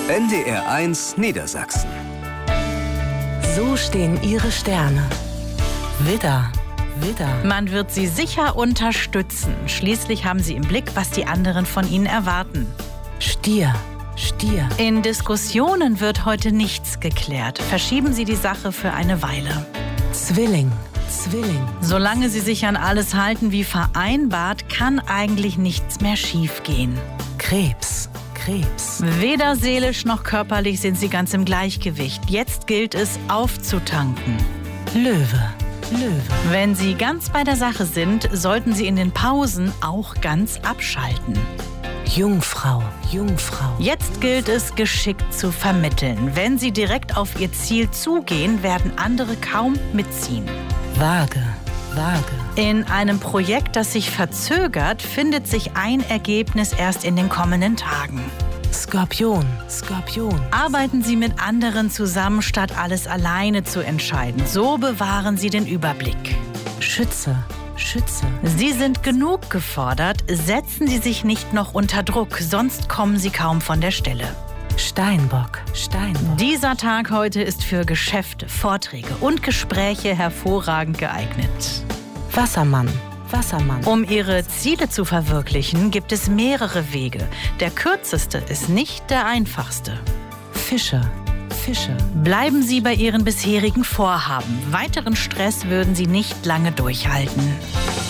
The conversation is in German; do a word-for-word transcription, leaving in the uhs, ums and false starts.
N D R eins Niedersachsen. So stehen ihre Sterne. Widder, Widder. Man wird sie sicher unterstützen. Schließlich haben sie im Blick, was die anderen von ihnen erwarten. Stier, Stier. In Diskussionen wird heute nichts geklärt. Verschieben Sie die Sache für eine Weile. Zwilling, Zwilling. Solange Sie sich an alles halten wie vereinbart, kann eigentlich nichts mehr schiefgehen. Krebs, Krebs. Weder seelisch noch körperlich sind Sie ganz im Gleichgewicht. Jetzt gilt es, aufzutanken. Löwe, Löwe. Wenn Sie ganz bei der Sache sind, sollten Sie in den Pausen auch ganz abschalten. Jungfrau, Jungfrau. Jetzt gilt es, geschickt zu vermitteln. Wenn Sie direkt auf Ihr Ziel zugehen, werden andere kaum mitziehen. Waage, Waage. In einem Projekt, das sich verzögert, findet sich ein Ergebnis erst in den kommenden Tagen. Skorpion, Skorpion. Arbeiten Sie mit anderen zusammen, statt alles alleine zu entscheiden. So bewahren Sie den Überblick. Schütze, Schütze. Sie sind genug gefordert. Setzen Sie sich nicht noch unter Druck, sonst kommen Sie kaum von der Stelle. Steinbock, Steinbock. Dieser Tag heute ist für Geschäfte, Vorträge und Gespräche hervorragend geeignet. Wassermann, Wassermann. Um Ihre Ziele zu verwirklichen, gibt es mehrere Wege. Der kürzeste ist nicht der einfachste. Fische, Fische. Bleiben Sie bei Ihren bisherigen Vorhaben. Weiteren Stress würden Sie nicht lange durchhalten.